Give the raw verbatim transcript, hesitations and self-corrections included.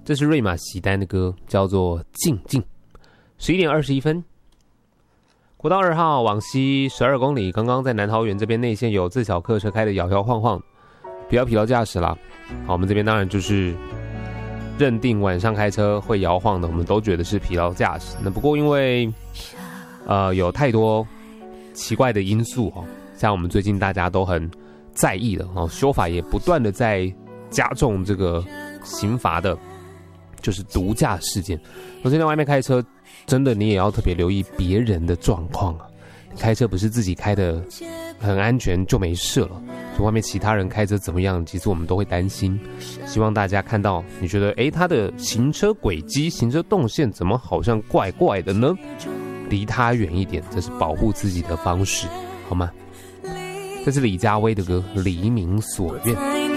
这是瑞玛席丹的歌，叫做《静静》。十一点二十一分，国道二号往西十二公里，刚刚在南桃园这边内线有自小客车开的摇摇晃晃，不要疲劳驾驶啦。好，我们这边当然就是认定晚上开车会摇晃的，我们都觉得是疲劳驾驶。那不过因为呃有太多奇怪的因素哦，像我们最近大家都很在意的哦，修法也不断的在加重这个刑罚的，就是毒驾事件。我现在外面开车，真的你也要特别留意别人的状况啊。你开车不是自己开的很安全就没事了，就外面其他人开车怎么样，其实我们都会担心。希望大家看到你觉得诶他的行车轨迹、行车动线怎么好像怪怪的呢？离他远一点，这是保护自己的方式，好吗？这是李佳薇的歌《黎明所愿》。